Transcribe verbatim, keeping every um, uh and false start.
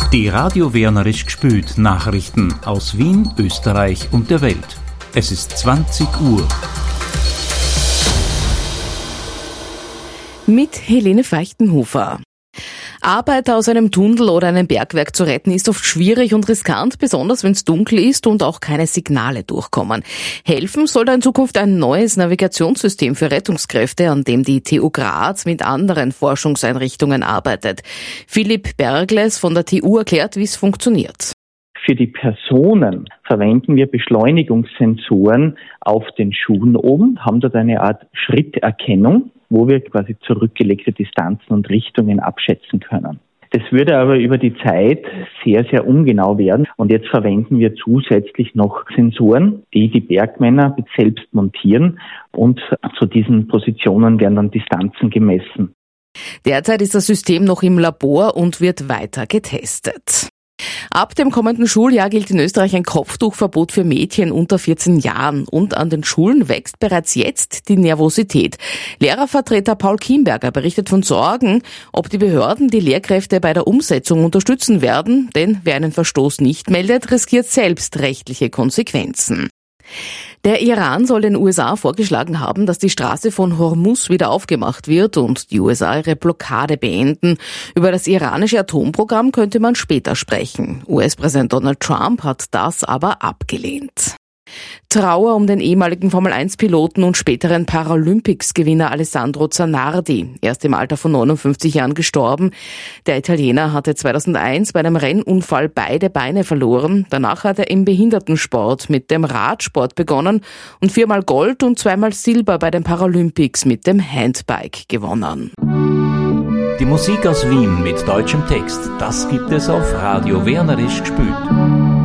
Die Radio Wernerisch gespült Nachrichten aus Wien, Österreich und der Welt. Es ist zwanzig Uhr. Mit Helene Feichtenhofer. Arbeiter aus einem Tunnel oder einem Bergwerk zu retten ist oft schwierig und riskant, besonders wenn es dunkel ist und auch keine Signale durchkommen. Helfen soll da in Zukunft ein neues Navigationssystem für Rettungskräfte, an dem die T U Graz mit anderen Forschungseinrichtungen arbeitet. Philipp Bergles von der T U erklärt, wie es funktioniert. Für die Personen verwenden wir Beschleunigungssensoren auf den Schuhen oben, haben dort eine Art Schritterkennung, wo wir quasi zurückgelegte Distanzen und Richtungen abschätzen können. Das würde aber über die Zeit sehr, sehr ungenau werden. Und jetzt verwenden wir zusätzlich noch Sensoren, die die Bergmänner selbst montieren. Und zu diesen Positionen werden dann Distanzen gemessen. Derzeit ist das System noch im Labor und wird weiter getestet. Ab dem kommenden Schuljahr gilt in Österreich ein Kopftuchverbot für Mädchen unter vierzehn Jahren. Und an den Schulen wächst bereits jetzt die Nervosität. Lehrervertreter Paul Kienberger berichtet von Sorgen, ob die Behörden die Lehrkräfte bei der Umsetzung unterstützen werden. Denn wer einen Verstoß nicht meldet, riskiert selbst rechtliche Konsequenzen. Der Iran soll den U S A vorgeschlagen haben, dass die Straße von Hormuz wieder aufgemacht wird und die U S A ihre Blockade beenden. Über das iranische Atomprogramm könnte man später sprechen. U S-Präsident Donald Trump hat das aber abgelehnt. Trauer um den ehemaligen Formel eins Piloten und späteren Paralympics-Gewinner Alessandro Zanardi. Er ist im Alter von neunundfünfzig Jahren gestorben. Der Italiener hatte zweitausendeins bei einem Rennunfall beide Beine verloren. Danach hat er im Behindertensport mit dem Radsport begonnen und viermal Gold und zweimal Silber bei den Paralympics mit dem Handbike gewonnen. Die Musik aus Wien mit deutschem Text, das gibt es auf Radio Wernerisch gespült.